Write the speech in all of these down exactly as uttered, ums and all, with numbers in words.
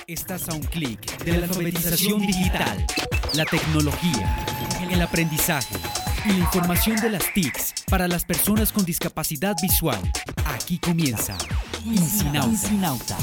Estás a un clic de la alfabetización digital, la tecnología, el aprendizaje y la información de las T I Cs para las personas con discapacidad visual. Aquí comienza INCINAUTA.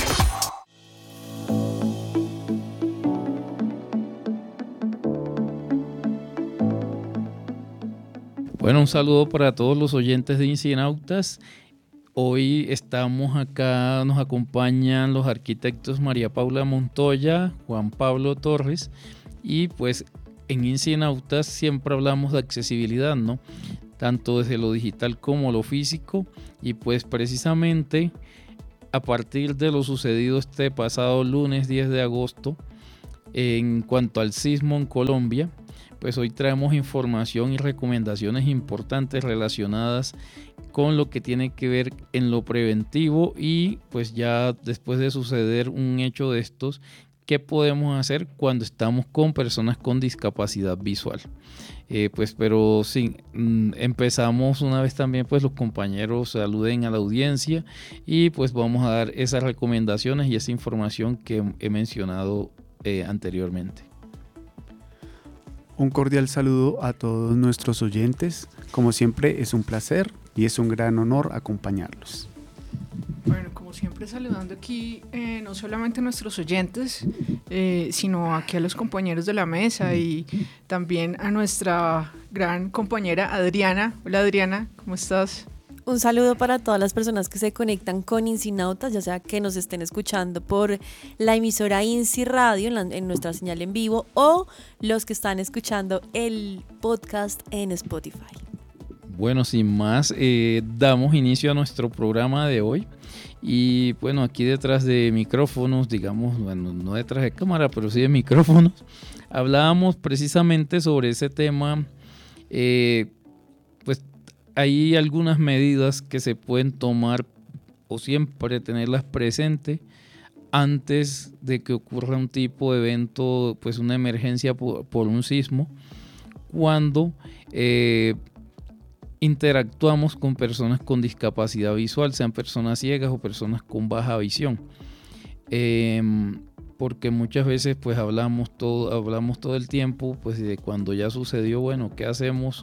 Bueno, un saludo para todos los oyentes de INCINAUTAS. Hoy estamos acá, nos acompañan los arquitectos María Paula Montoya, Juan Pablo Torres, y pues en INCINAUTAS siempre hablamos de accesibilidad, ¿no? Tanto desde lo digital como lo físico, y pues precisamente a partir de lo sucedido este pasado lunes diez de agosto en cuanto al sismo en Colombia, pues hoy traemos información y recomendaciones importantes relacionadas con lo que tiene que ver en lo preventivo y pues ya después de suceder un hecho de estos, ¿qué podemos hacer cuando estamos con personas con discapacidad visual? Eh, pues pero sí, empezamos una vez también, pues los compañeros saluden a la audiencia y pues vamos a dar esas recomendaciones y esa información que he mencionado eh, anteriormente. Un cordial saludo a todos nuestros oyentes. Como siempre es un placer y es un gran honor acompañarlos. Bueno, como siempre saludando aquí eh, no solamente a nuestros oyentes, eh, sino aquí a los compañeros de la mesa y también a nuestra gran compañera Adriana. Hola Adriana, ¿cómo estás? Un saludo para todas las personas que se conectan con INCINAUTAS, ya sea que nos estén escuchando por la emisora INCI Radio en, la, en nuestra señal en vivo o los que están escuchando el podcast en Spotify. Bueno, sin más, eh, damos inicio a nuestro programa de hoy. Y bueno, aquí detrás de micrófonos, digamos, bueno, no detrás de cámara, pero sí de micrófonos, hablábamos precisamente sobre ese tema. Eh, pues hay algunas medidas que se pueden tomar o siempre tenerlas presentes antes de que ocurra un tipo de evento, pues una emergencia por, por un sismo, cuando eh, interactuamos con personas con discapacidad visual, sean personas ciegas o personas con baja visión. Eh, porque muchas veces pues hablamos todo, hablamos todo el tiempo pues de cuando ya sucedió, bueno, ¿qué hacemos?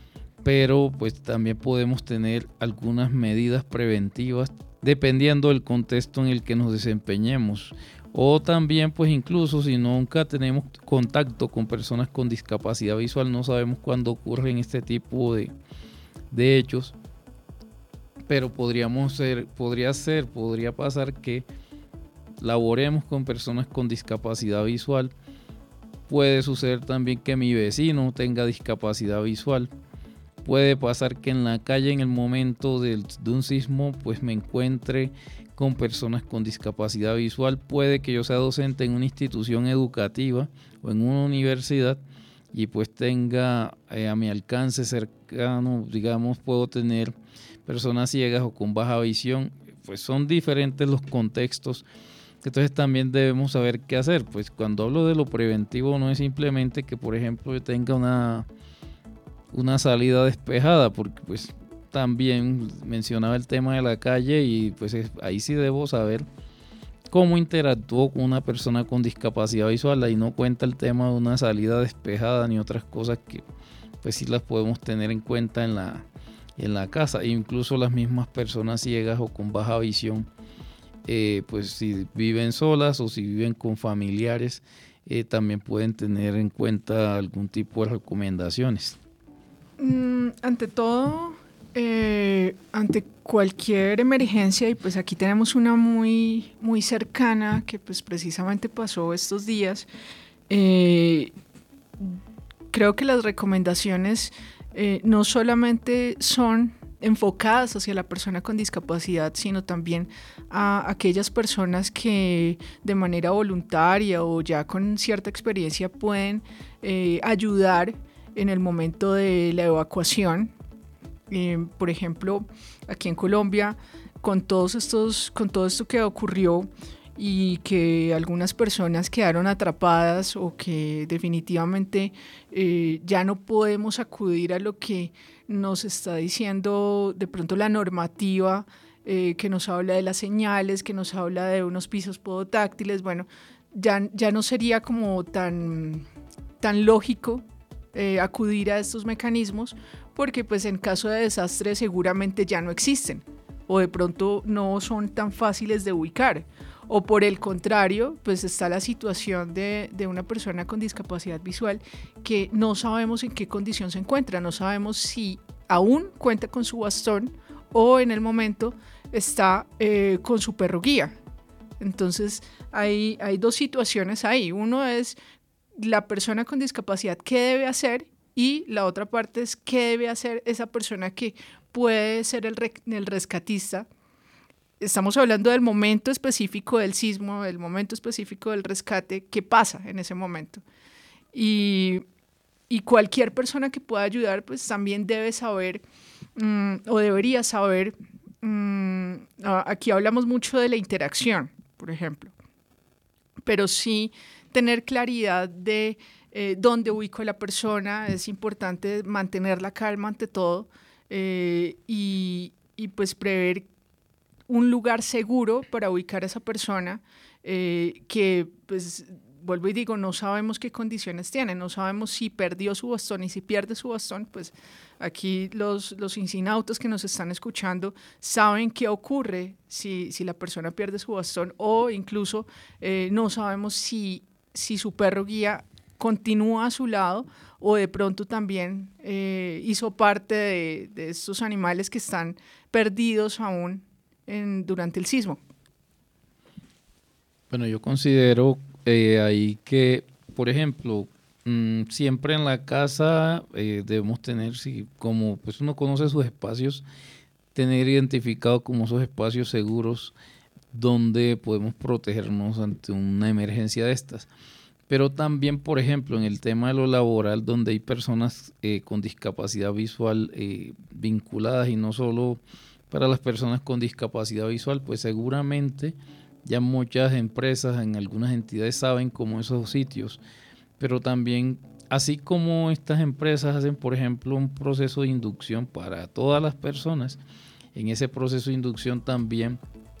Pero pues también podemos tener algunas medidas preventivas dependiendo del contexto en el que nos desempeñemos. O también pues incluso si nunca tenemos contacto con personas con discapacidad visual, no sabemos cuándo ocurren este tipo de de hechos, pero podríamos ser, podría ser, podría pasar que laboremos con personas con discapacidad visual. Puede suceder también que mi vecino tenga discapacidad visual. Puede pasar que en la calle en el momento del, de un sismo pues me encuentre con personas con discapacidad visual. Puede que yo sea docente en una institución educativa o en una universidad y pues tenga eh, a mi alcance cercano, digamos, puedo tener personas ciegas o con baja visión. Pues son diferentes los contextos, entonces también debemos saber qué hacer. Pues cuando hablo de lo preventivo no es simplemente que, por ejemplo, yo tenga una, una salida despejada, porque pues también mencionaba el tema de la calle y pues es, ahí sí debo saber cómo interactúo con una persona con discapacidad visual. Ahí no cuenta el tema de una salida despejada ni otras cosas que pues sí las podemos tener en cuenta en la, en la casa. E incluso las mismas personas ciegas o con baja visión, eh, pues si viven solas o si viven con familiares, eh, también pueden tener en cuenta algún tipo de recomendaciones. Mm, ante todo, eh, ante cualquier emergencia, y pues aquí tenemos una muy, muy cercana que pues precisamente pasó estos días, eh, creo que las recomendaciones eh, no solamente son enfocadas hacia la persona con discapacidad, sino también a aquellas personas que de manera voluntaria o ya con cierta experiencia pueden eh, ayudar en el momento de la evacuación. Eh, por ejemplo, aquí en Colombia, con todos estos, con todo esto que ocurrió y que algunas personas quedaron atrapadas o que definitivamente eh, ya no podemos acudir a lo que nos está diciendo de pronto la normativa eh, que nos habla de las señales, que nos habla de unos pisos podotáctiles. Bueno, ya, ya no sería como tan, tan lógico eh, acudir a estos mecanismos, porque pues en caso de desastre seguramente ya no existen o de pronto no son tan fáciles de ubicar. O por el contrario, pues está la situación de, de una persona con discapacidad visual que no sabemos en qué condición se encuentra, no sabemos si aún cuenta con su bastón o en el momento está eh, con su perro guía. Entonces hay, hay dos situaciones ahí. Uno es la persona con discapacidad, qué debe hacer, y la otra parte es qué debe hacer esa persona que puede ser el, re, el rescatista. Estamos hablando del momento específico del sismo, del momento específico del rescate, qué pasa en ese momento. Y, y cualquier persona que pueda ayudar, pues también debe saber mmm, o debería saber, mmm, aquí hablamos mucho de la interacción, por ejemplo, pero sí tener claridad de eh, dónde ubico a la persona. Es importante mantener la calma ante todo eh, y, y pues prever un lugar seguro para ubicar a esa persona eh, que, pues, vuelvo y digo, no sabemos qué condiciones tiene, no sabemos si perdió su bastón, y si pierde su bastón, pues aquí los, los incinautas que nos están escuchando saben qué ocurre si, si la persona pierde su bastón, o incluso eh, no sabemos si, si su perro guía continúa a su lado o de pronto también eh, hizo parte de, de estos animales que están perdidos aún En, durante el sismo. Bueno, yo considero eh, ahí que, por ejemplo, mmm, siempre en la casa eh, debemos tener, si, como pues uno conoce sus espacios, tener identificado como esos espacios seguros donde podemos protegernos ante una emergencia de estas. Pero también, por ejemplo, en el tema de lo laboral, donde hay personas eh, con discapacidad visual eh, vinculadas, y no solo para las personas con discapacidad visual, pues seguramente ya muchas empresas, en algunas entidades, saben cómo esos sitios, pero también, así como estas empresas hacen, por ejemplo, un proceso de inducción para todas las personas, en ese proceso de inducción también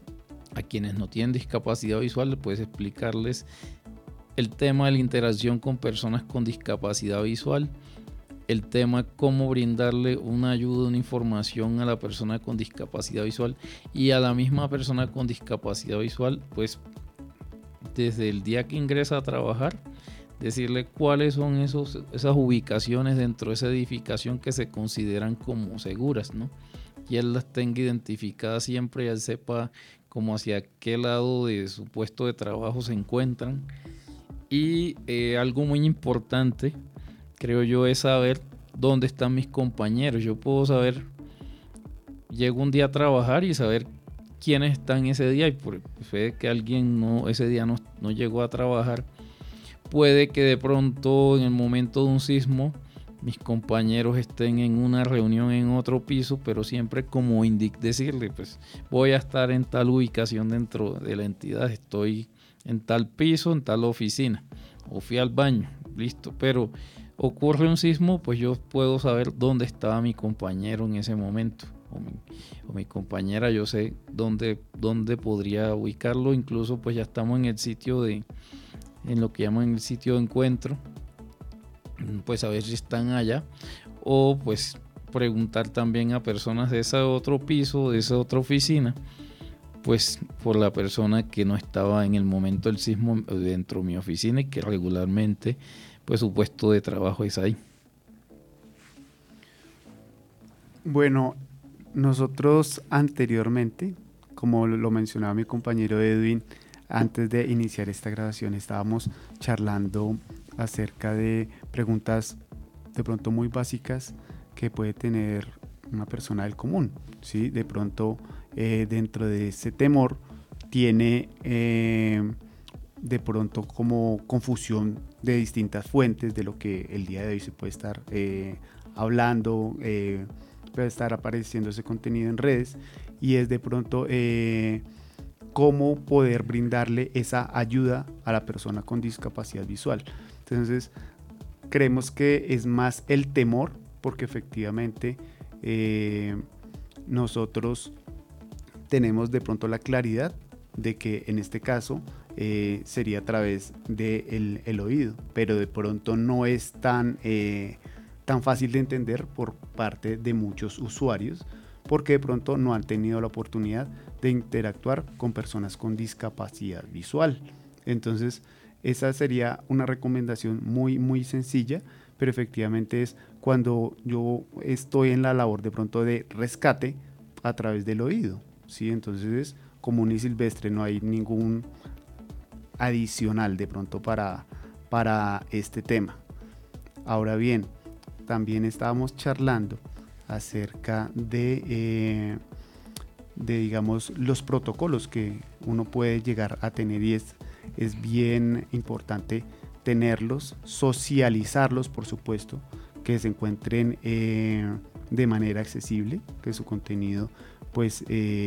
a quienes no tienen discapacidad visual les puedes explicarles el tema de la interacción con personas con discapacidad visual, el tema cómo brindarle una ayuda, una información a la persona con discapacidad visual, y a la misma persona con discapacidad visual, pues desde el día que ingresa a trabajar, decirle cuáles son esos, esas ubicaciones dentro de esa edificación que se consideran como seguras, ¿no? Y él las tenga identificadas siempre, y él sepa como hacia qué lado de su puesto de trabajo se encuentran. Y eh, algo muy importante, creo yo, es saber dónde están mis compañeros. Yo puedo saber, llego un día a trabajar y saber quiénes están ese día, y puede que alguien no, ese día no, no llegó a trabajar. Puede que de pronto en el momento de un sismo mis compañeros estén en una reunión en otro piso, pero siempre como indic decirle, pues voy a estar en tal ubicación dentro de la entidad, estoy en tal piso, en tal oficina, o fui al baño, listo. Pero ocurre un sismo, pues yo puedo saber dónde estaba mi compañero en ese momento, o mi, o mi compañera, yo sé dónde, dónde podría ubicarlo. Incluso pues ya estamos en el sitio de, en lo que llaman el sitio de encuentro, pues a ver si están allá, o pues preguntar también a personas de ese otro piso, de esa otra oficina, pues por la persona que no estaba en el momento del sismo dentro de mi oficina y que regularmente pues su puesto de trabajo es ahí. Bueno, nosotros anteriormente, como lo mencionaba mi compañero Edwin, antes de iniciar esta grabación estábamos charlando acerca de preguntas de pronto muy básicas que puede tener una persona del común, ¿sí? De pronto eh, dentro de ese temor tiene eh, de pronto como confusión de distintas fuentes de lo que el día de hoy se puede estar eh, hablando, eh, puede estar apareciendo ese contenido en redes, y es de pronto eh, cómo poder brindarle esa ayuda a la persona con discapacidad visual. Entonces creemos que es más el temor, porque efectivamente eh, nosotros tenemos de pronto la claridad de que en este caso eh, sería a través del el oído, pero de pronto no es tan, eh, tan fácil de entender por parte de muchos usuarios, porque de pronto no han tenido la oportunidad de interactuar con personas con discapacidad visual. Entonces, esa sería una recomendación muy, muy sencilla, pero efectivamente es cuando yo estoy en la labor de pronto de rescate a través del oído, ¿sí? Entonces es común y silvestre, no hay ningún adicional de pronto para, para este tema. Ahora bien, también estábamos charlando acerca de, eh, de digamos, los protocolos que uno puede llegar a tener, y es, es bien importante tenerlos, socializarlos, por supuesto, que se encuentren eh, de manera accesible, que su contenido pues eh,